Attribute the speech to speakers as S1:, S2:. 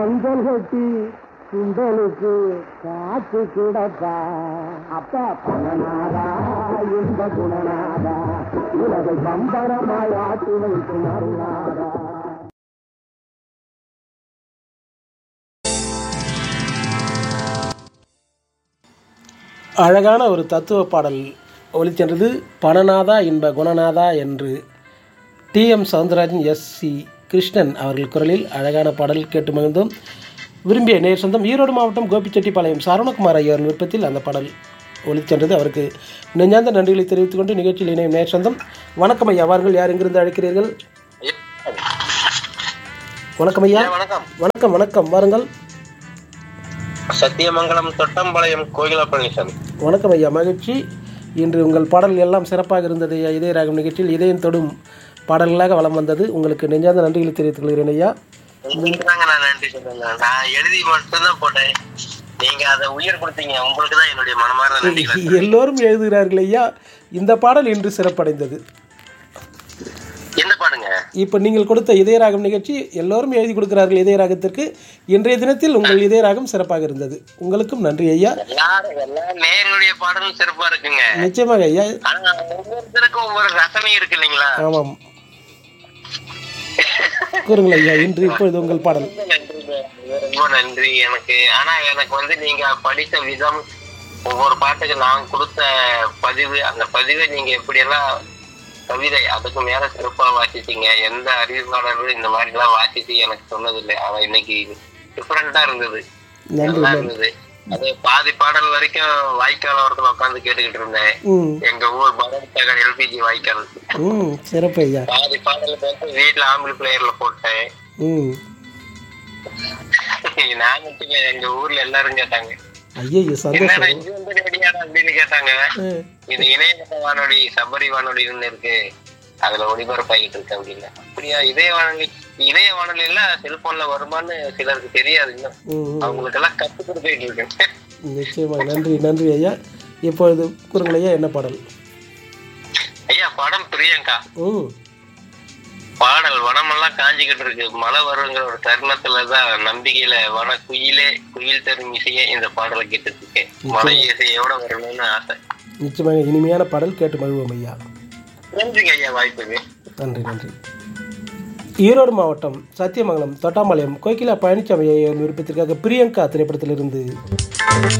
S1: மஞ்சள் கட்டி சுண்டலுக்கு காத்து கிடப்பா அப்பா பணநாதா இந்த குணநாதா உலகை பம்பரமாய் ஆட்டி வைக்கும் அருளாதா.
S2: அழகான ஒரு தத்துவ பாடல் ஒலிச்சென்றது. பணநாதா இன்ப குணநாதா என்று டி.எம். சவுந்தரராஜன், எஸ்.சி. கிருஷ்ணன் அவர்கள் குரலில் அழகான பாடல் கேட்டு மகிழ்ந்தோம். விரும்பிய நேர் சொந்தம் ஈரோடு மாவட்டம் கோபிச்செட்டிப்பாளையம் சரவணகுமார் ஐயர் விருப்பத்தில் அந்த பாடல் ஒலிச்சென்றது. அவருக்கு நெஞ்சார்ந்த நன்றிகளை தெரிவித்துக் கொண்டு நிகழ்ச்சியில் இணையும் நேர் சொந்தம். வணக்கம் ஐயா, வாருங்கள். யார் எங்கிருந்து அழைக்கிறீர்கள்? வணக்கம் ஐயா. வணக்கம் வணக்கம், வாருங்கள்.
S3: சத்தியமங்கலம் தொட்டம்பாளையம் கோகிலா பழனிசாமி.
S2: வணக்கம் ஐயா, மகிழ்ச்சி. இன்று உங்கள் பாடல்கள் எல்லாம் சிறப்பாக இருந்தது ஐயா. இதய ராகம் நிகழ்ச்சியில் இதயம் தொடும் பாடல்களாக வலம் வந்தது. உங்களுக்கு நெஞ்சார்ந்த நன்றிகளை தெரிவித்துக் கொள்கிறேன் ஐயா.
S3: நான் நன்றி சொல்றேன். நான் எழுதி மட்டும்தான் போட்டேன், நீங்க அதை உயிர் கொடுத்தீங்க. உங்களுக்கு தான் என்னுடைய மனமார்ந்த நன்றி.
S2: எல்லோரும் எழுதுகிறார்கள் ஐயா. இந்த பாடல் இன்று சிறப்படைந்தது.
S3: என்ன பாடுங்க? இப்ப
S2: நீங்கள் கொடுத்த இதயராகம் நிகழ்ச்சி எல்லோரும் எழுதி கொடுக்கிறார்கள் இதயராகத்திற்கு. இன்றைய தினத்தில் உங்கள் இதயராகம் சிறப்பாக இருந்தது. உங்களுக்கும் நன்றி ஐயா.
S3: நேருடைய பாடலும் சிறப்பா இருக்குங்க.
S2: நிச்சயமாக ஐயா.
S3: ஒவ்வொருத்தருக்கும் ஒவ்வொரு ரசனை இருக்கு இல்லைங்களா?
S2: ஆமாம், கூறுங்கள் ஐயா. இன்று இப்பொழுது உங்கள் பாடல்.
S3: ரொம்ப நன்றி. எனக்கு நீங்க படித்த விதம், ஒவ்வொரு பாட்டுக்கு நான் கொடுத்த பதிவு, அந்த பதிவை நீங்க எப்படியெல்லாம் கவிதை அதுக்கு மேல சிறப்பா வாசிச்சீங்க. எந்த அறிவிப்பாளரும் இந்த மாதிரி எல்லாம் வாசிச்சு எனக்கு சொன்னதில்லை. அவன் இன்னைக்கு டிஃபரெண்டா இருந்தது, நல்லா இருந்தது. அது பாதி பாடல் வரைக்கும் வாய்க்கால் ஓரத்துல உட்காந்து கேட்டுக்கிட்டு இருந்தேன். எங்க ஊர் பரமசாகர் எல்பிஜி வாய்க்கால்.
S2: சிறப்பு ஐயா.
S3: பாதி பாடலுக்கு வந்து வீட்டுல ஆம்பிள் பிளேயர்ல போட்டேன். நான் மட்டும் எங்க ஊர்ல எல்லாரும் கேட்டாங்க, அப்படின்னு கேட்டாங்க. இது இணையதள வானொலி, சபரி வானொலின்னு இருக்கு, அதுல ஒளிபரப்பாகிட்டு இருக்கு அப்படின்னு. அப்படியா? இணைய வானொலி எல்லாம் செல்போன்ல வருமானு சிலருக்கு தெரியாது. இன்னும் அவங்களுக்கு எல்லாம் கத்து கொடுத்துட்டு இருக்கேன்.
S2: நிச்சயமா நன்றி. நன்றி ஐயா. இப்பொழுது கூறுங்கள் ஐயா, என்ன பாடல்?
S3: ஐயா, படம் பிரியங்கா. பாடல் வனமெல்லாம் காஞ்சிக்கிட்டு இருக்கு, மழை வருங்கிற ஒரு தருணத்துலதான் நம்பிக்கையில வன குயில் தரும் இசையே இந்த பாடலை கேட்டுட்டு இருக்கேன். மழை இசையோட வரணும்னு ஆசை.
S2: நிச்சயமாக இனிமையான பாடல், கேட்டு மகிழ்வோம் ஐயா.
S3: நன்றிங்க ஐயா, வாய்ப்புக்கு
S2: நன்றி. நன்றி. ஈரோடு மாவட்டம் சத்தியமங்கலம் தொட்டாம்பாளையம் கோகிலா பழனிசாமி விருப்பத்திற்காக பிரியங்கா திரைப்படத்திலிருந்து